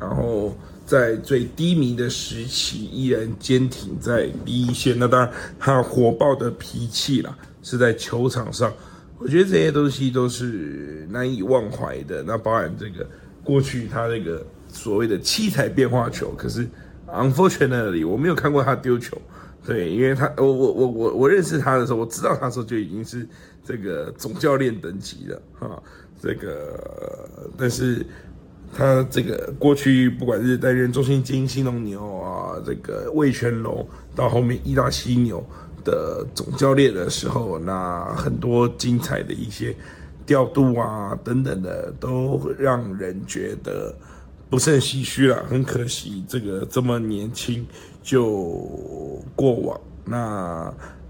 然后在最低迷的时期依然坚挺在第一线。那当然，他火爆的脾气啦，是在球场上，我觉得这些东西都是难以忘怀的。那包含这个过去他这个所谓的七彩变化球，可是 unfortunately 我没有看过他丢球。对，因为我认识他的时候，我知道他的时候就已经是这个总教练等级了哈。这个，但是他这个过去不管是担任中信金、兴农牛啊，这个味全龙，到后面义大犀牛的总教练的时候，那很多精彩的一些调度啊等等的，都让人觉得不胜唏嘘啦，很可惜这个这么年轻就过往。那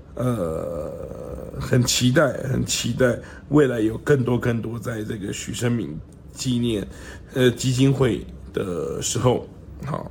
很期待未来有更多在这个许生敏纪念基金会的时候，好，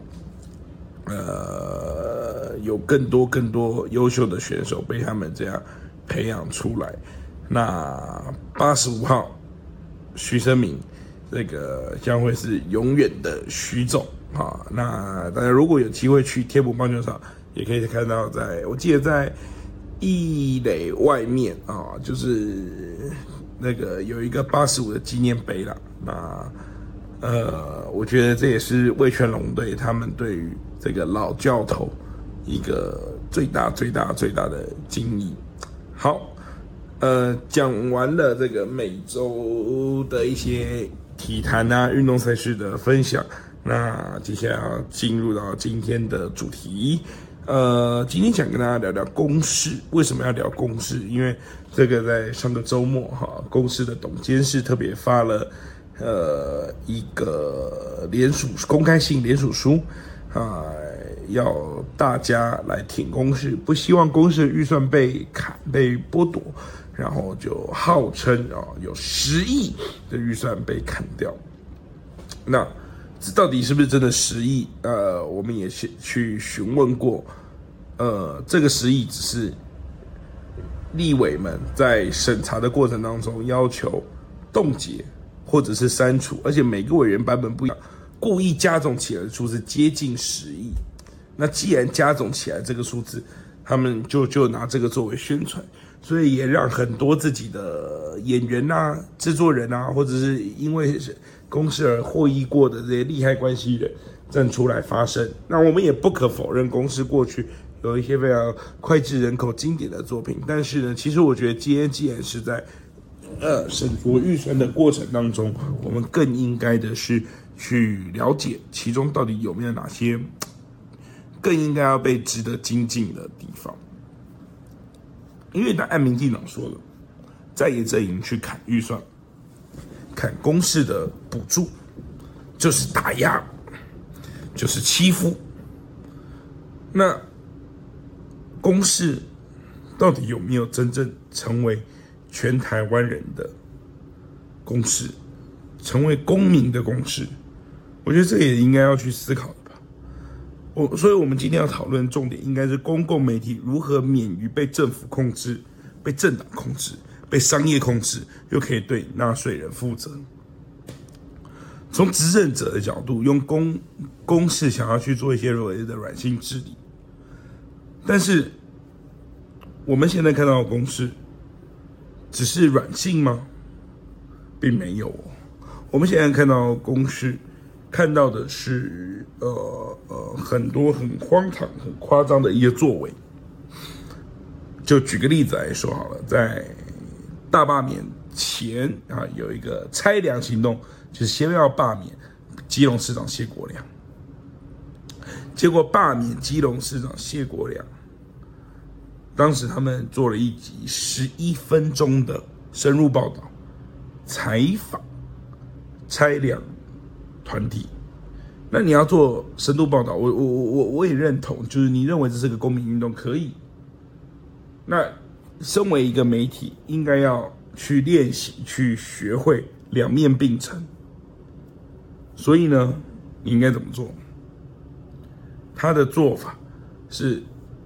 有更多优秀的选手被他们这样培养出来。那85号许生敏这个将会是永远的许总啊。那大家如果有机会去天母棒球场，也可以看到我记得在一垒外面啊，就是那个有一个85的纪念碑啦。那我觉得这也是味全龙队他们对于这个老教头一个最大的敬意。好，讲完了这个每周的一些体坛啊、运动赛事的分享，那接下来要进入到今天的主题。今天想跟大家聊聊公视。为什么要聊公视？因为这个在上个周末哈，公视的董监事特别发了一个公开信联署书啊，要大家来挺公视，不希望公视的预算被剥夺，然后就号称有10亿的预算被砍掉。那这到底是不是真的10亿？我们也去询问过，这个10亿只是立委们在审查的过程当中要求冻结或者是删除，而且每个委员版本不一样，故意加总起来的数字接近10亿。那既然加总起来这个数字，他们就拿这个作为宣传，所以也让很多自己的演员啊、制作人啊，或者是因为公视而获益过的这些利害关系人站出来发声。那我们也不可否认，公视过去有一些非常脍炙人口、经典的作品，但是呢，其实我觉得今天既然是在审核预算的过程当中，我们更应该的是去了解其中到底有没有哪些更应该要被值得精进的地方。因为按民进党说了，在野阵营去砍预算、砍公视的补助，就是打压，就是欺负。那公视到底有没有真正成为全台湾人的公视，成为公民的公视？我觉得这也应该要去思考的吧。所以我们今天要讨论重点应该是公共媒体如何免于被政府控制、被政党控制、被商业控制，又可以对纳税人负责。从执政者的角度，用公视想要去做一些所谓的软性治理，但是我们现在看到的公视只是软性吗？并没有哦。我们现在看到的公视，看到的是很多很荒唐、很夸张的一些作为。就举个例子来说好了，在大罢免前啊，有一个拆粮行动，就是先要罢免基隆市长谢国良。结果罢免基隆市长谢国良，当时他们做了一集11分钟的深入报道，采访拆粮团体。那你要做深度报道，我也认同，就是你认为这是个公民运动可以。那身为一个媒体，应该要去练习、去学会两面并陈。所以呢，你应该怎么做？他的做法是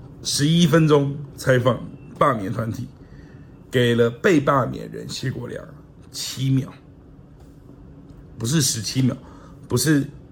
11分钟采访罢免团体，给了被罢免人谢国良7秒，不是17秒，不是